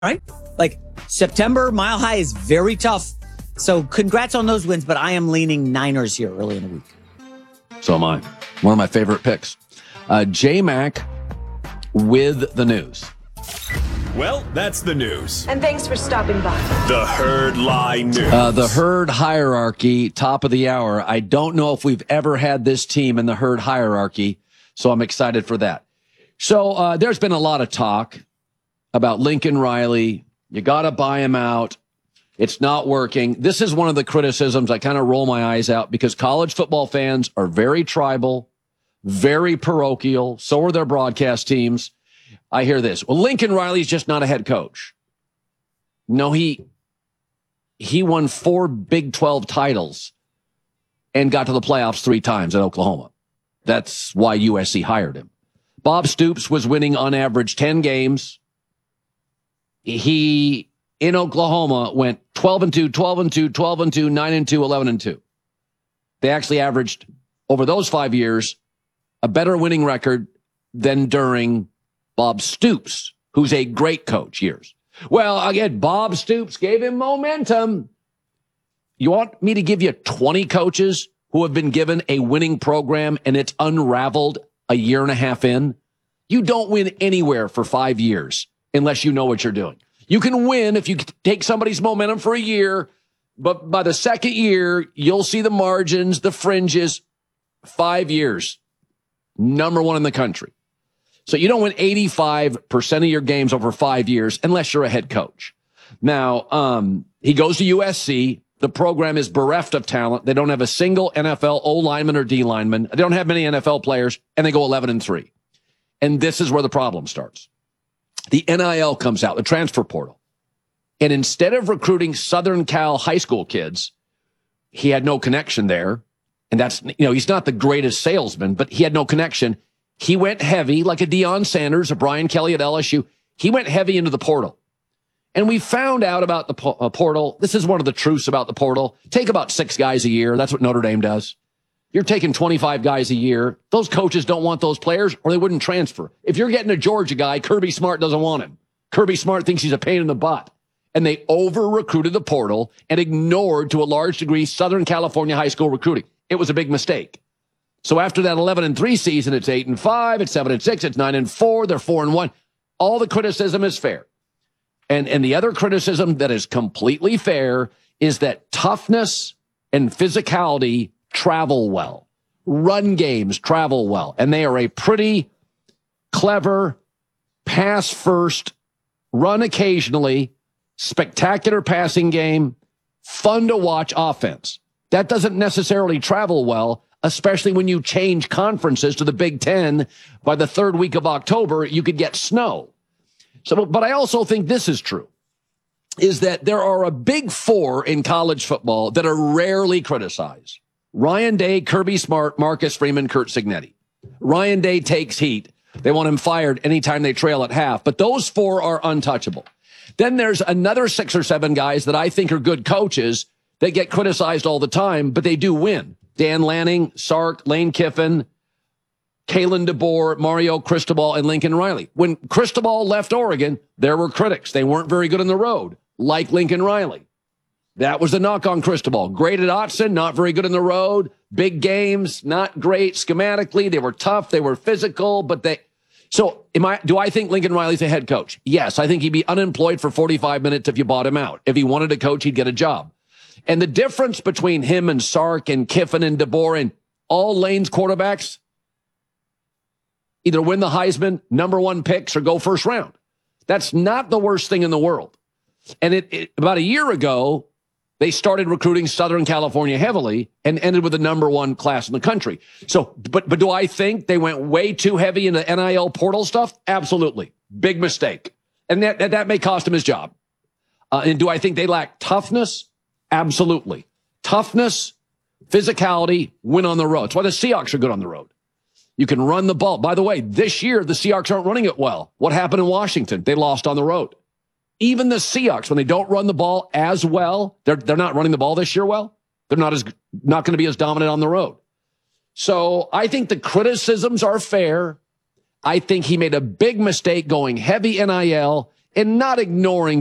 right? Like September, Mile High is very tough. So congrats on those wins, but I am leaning Niners here early in the week. So am I. One of my favorite picks. J-Mac with the news. Well, that's the news. And thanks for stopping by. The Herd Lie News. The Herd hierarchy, top of the hour. I don't know if we've ever had this team in the Herd hierarchy, so I'm excited for that. So there's been a lot of talk about Lincoln Riley. You got to buy him out. It's not working. This is one of the criticisms I kind of roll my eyes out because college football fans are very tribal, very parochial. So are their broadcast teams. I hear this. Well, Lincoln Riley's just not a head coach. No, he won 4 Big 12 titles and got to the playoffs 3 times at Oklahoma. That's why USC hired him. Bob Stoops was winning on average 10 games. He, in Oklahoma, went 12-2, 12-2, 12-2, 9-2, 11-2. They actually averaged, over those 5 years, a better winning record than during Bob Stoops, who's a great coach, years. Well, again, Bob Stoops gave him momentum. You want me to give you 20 coaches who have been given a winning program and it's unraveled a year and a half in? You don't win anywhere for 5 years unless you know what you're doing. You can win if you take somebody's momentum for a year, but by the second year, you'll see the margins, the fringes. 5 years, number 1 in the country. So you don't win 85% of your games over 5 years unless you're a head coach. Now, he goes to USC. The program is bereft of talent. They don't have a single NFL O lineman or D lineman. They don't have many NFL players, and they go 11-3. And this is where the problem starts. The NIL comes out, the transfer portal. And instead of recruiting Southern Cal high school kids, he had no connection there. And that's, he's not the greatest salesman, but he had no connection. He went heavy, like a Deion Sanders, a Brian Kelly at LSU. He went heavy into the portal. And we found out about the portal. This is one of the truths about the portal. Take about 6 guys a year. That's what Notre Dame does. You're taking 25 guys a year. Those coaches don't want those players or they wouldn't transfer. If you're getting a Georgia guy, Kirby Smart doesn't want him. Kirby Smart thinks he's a pain in the butt. And they over-recruited the portal and ignored, to a large degree, Southern California high school recruiting. It was a big mistake. So after that 11-3 season, it's 8-5, it's 7-6, it's 9-4, they're 4-1. All the criticism is fair. And the other criticism that is completely fair is that toughness and physicality travel well. Run games travel well. And they are a pretty clever, pass first, run occasionally, spectacular passing game, fun to watch offense. That doesn't necessarily travel well, especially when you change conferences to the Big Ten. By the 3rd week of October, you could get snow. So, but I also think this is true, is that there are a big 4 in college football that are rarely criticized. Ryan Day, Kirby Smart, Marcus Freeman, Curt Cignetti. Ryan Day takes heat. They want him fired anytime they trail at half, but those 4 are untouchable. Then there's another 6 or 7 guys that I think are good coaches that get criticized all the time, but they do win. Dan Lanning, Sark, Lane Kiffin, Kalen DeBoer, Mario Cristobal, and Lincoln Riley. When Cristobal left Oregon, there were critics. They weren't very good on the road, like Lincoln Riley. That was the knock on Cristobal. Great at Autzen, not very good on the road. Big games, not great schematically. They were tough. They were physical, but do I think Lincoln Riley's a head coach? Yes, I think he'd be unemployed for 45 minutes if you bought him out. If he wanted to coach, he'd get a job. And the difference between him and Sark and Kiffin and DeBoer and all Lane's quarterbacks, either win the Heisman, number 1 picks, or go first round. That's not the worst thing in the world. And about a year ago, they started recruiting Southern California heavily and ended with the number 1 class in the country. So, but do I think they went way too heavy into NIL portal stuff? Absolutely. Big mistake. And that may cost him his job. And do I think they lack toughness? Absolutely. Toughness, physicality, win on the road. That's why the Seahawks are good on the road. You can run the ball. By the way, this year, the Seahawks aren't running it well. What happened in Washington? They lost on the road. Even the Seahawks, when they don't run the ball as well, they're not running the ball this year well. They're not going to be as dominant on the road. So I think the criticisms are fair. I think he made a big mistake going heavy NIL and not ignoring